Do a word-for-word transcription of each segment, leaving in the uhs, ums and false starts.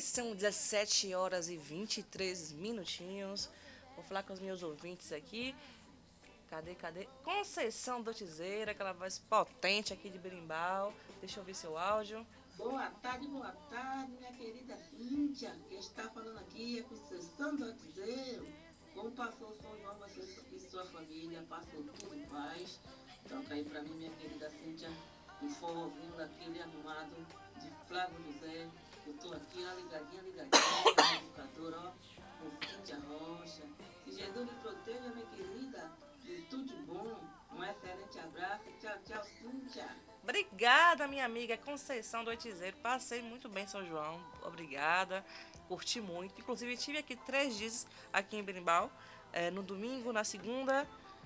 são dezessete horas e vinte e três minutinhos. Vou falar com os meus ouvintes aqui. Cadê, cadê? Conceição Dotizeira, aquela voz potente aqui de Berimbau. Deixa eu ouvir seu áudio. Boa tarde, boa tarde, minha querida Cíntia. Quem está falando aqui é Conceição Dotizeiro. Como passou o São João, você e sua família? Passou tudo em paz? Toca aí pra mim, minha querida Cíntia, um forrozinho daquele arrumado de Flávio José. Eu tô aqui, ó, ligadinha, ligadinha, na educadora, ó, com Cíntia Rocha. Que Jesus lhe proteja, minha querida, de tudo de bom. Um excelente abraço. Tchau, tchau, Cíntia. Obrigada, minha amiga Conceição Dotizeiro. Passei muito bem São João. Obrigada. Curti muito. Inclusive, estive aqui três dias aqui em Berimbau. É, no domingo, na segunda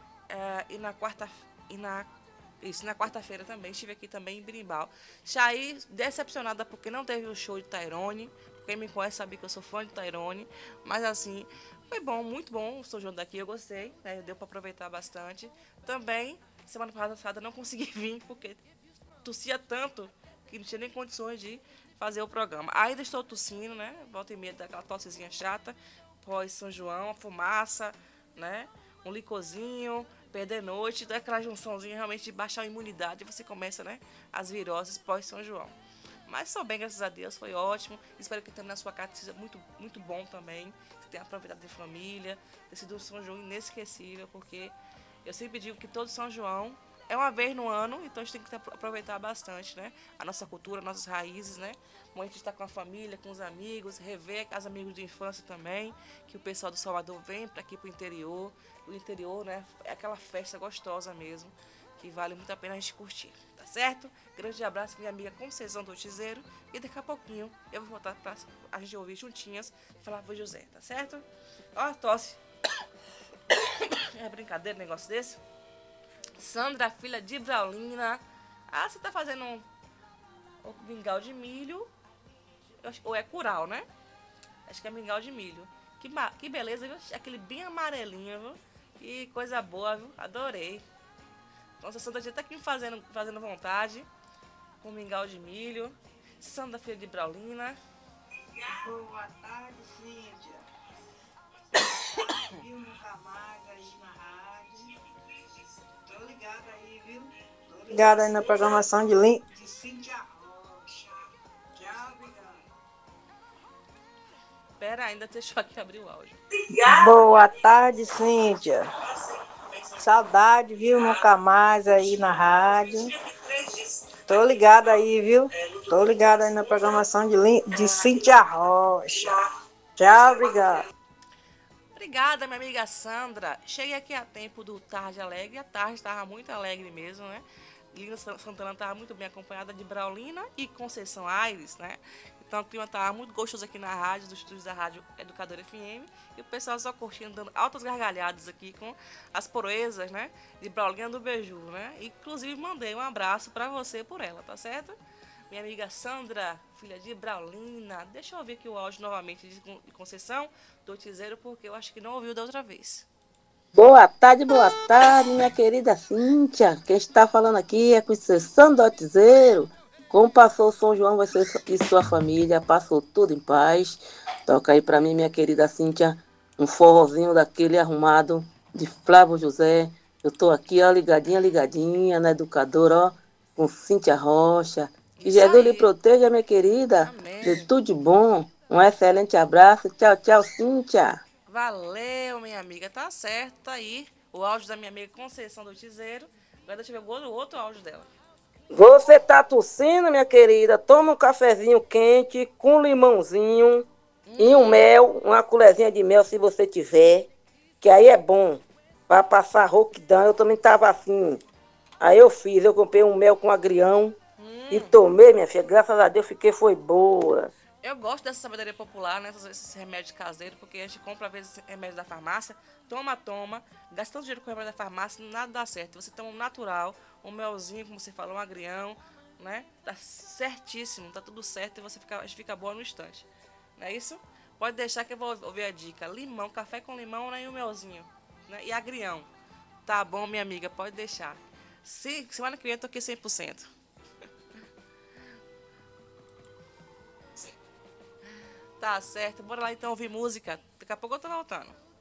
é, e na quarta e na Isso, na quarta-feira também, estive aqui também em Berimbau. Saí decepcionada porque não teve o show de Tairone. Quem me conhece sabe que eu sou fã de Tairone. Mas assim, foi bom, muito bom o São João daqui, eu gostei, né? Deu para aproveitar bastante. Também, semana passada não consegui vir porque tossia tanto que não tinha nem condições de fazer o programa. Ainda estou tossindo, né? Volta e meia daquela tossezinha chata, pós São João, fumaça, né? Um licorzinho, perder noite, daquela junçãozinha realmente de baixar a imunidade, e você começa, né, as viroses pós São João. Mas sou bem, graças a Deus, foi ótimo. Espero que também na sua casa seja muito, muito bom também. Que tenha aproveitado de família, ter sido um São João inesquecível, porque eu sempre digo que todo São João é uma vez no ano, então a gente tem que aproveitar bastante, né? A nossa cultura, nossas raízes, né? Bom, a gente está com a família, com os amigos, rever os amigos de infância também, que o pessoal do Salvador vem para aqui para o interior. O interior, né? É aquela festa gostosa mesmo, que vale muito a pena a gente curtir, tá certo? Grande abraço, minha amiga Conceição Dotizeiro. E daqui a pouquinho eu vou voltar para a gente ouvir juntinhas falar com o José, tá certo? Ó, tosse. É brincadeira um negócio desse? Sandra, filha de Braulina. Ah, você tá fazendo um, um mingau de milho. Ou é curau, né? Acho que é mingau de milho. Que, que beleza, viu? Aquele bem amarelinho, viu? Que coisa boa, viu? Adorei. Nossa, Sandra já tá aqui fazendo, fazendo vontade. Com mingau de milho. Sandra, filha de Braulina. Boa tarde, Cíntia. Viu no Camargo aí na rádio. Tô ligada aí, viu? Tô ligada aí na programação de, Lin... de Cíntia Rocha. Tchau, obrigada. Pera, ainda deixa eu aqui abrir o áudio. Boa tarde, Cíntia. Saudade, viu? Nunca mais aí na rádio. Tô ligada aí, viu? Tô ligada aí na programação de, Lin... de Cíntia Rocha. Tchau, obrigada. Obrigada, minha amiga Sandra. Cheguei aqui a tempo do Tarde Alegre. A tarde estava muito alegre mesmo, né? Lina Santana estava muito bem acompanhada de Braulina e Conceição Aires, né? Então o clima estava muito gostoso aqui na rádio, dos estúdios da Rádio Educadora F M. E o pessoal só curtindo, dando altas gargalhadas aqui com as proezas, né? De Braulina do Beiju, né? Inclusive mandei um abraço para você por ela, tá certo? Minha amiga Sandra, filha de Braulina. Deixa eu ouvir aqui o áudio novamente de Conceição Dotizeiro, porque eu acho que não ouviu da outra vez. Boa tarde, boa tarde, minha querida Cíntia. Quem está falando aqui é Conceição Dotizeiro. Como passou o São João, você e sua família? Passou tudo em paz? Toca aí pra mim, minha querida Cíntia, um forrozinho daquele arrumado de Flávio José. Eu tô aqui, ó, ligadinha, ligadinha, na educadora, ó, com Cíntia Rocha. Que Isso Jesus lhe aí. proteja, minha querida. De Amém. tudo de bom. Um excelente abraço. Tchau, tchau, Cíntia. Valeu, minha amiga. Tá certo, tá aí. O áudio da minha amiga Conceição Dotizeiro. Agora deixa eu ver o outro áudio dela. Você tá tossindo, minha querida? Toma um cafezinho quente com limãozinho e um Hum, mel, uma colherzinha de mel se você tiver, que aí é bom para passar rouquidão. Eu também tava assim. Aí eu fiz, eu comprei um mel com agrião e hum. tomei, minha filha. Graças a Deus fiquei foi boa. Eu gosto dessa sabedoria popular, né? Esses, esses remédios caseiros, porque a gente compra, às vezes, remédio da farmácia, toma, toma, gastando dinheiro com remédio da farmácia, nada dá certo. Você toma um natural, um melzinho, como você falou, um agrião, né? Tá certíssimo, tá tudo certo e você fica, a gente fica boa no instante. Não é isso? Pode deixar que eu vou ouvir a dica. Limão, café com limão, né? E um melzinho, né? E agrião. Tá bom, minha amiga, pode deixar. Se, semana que vem eu tô aqui cem por cento. Tá certo. Bora lá então ouvir música. Daqui a pouco eu tô voltando.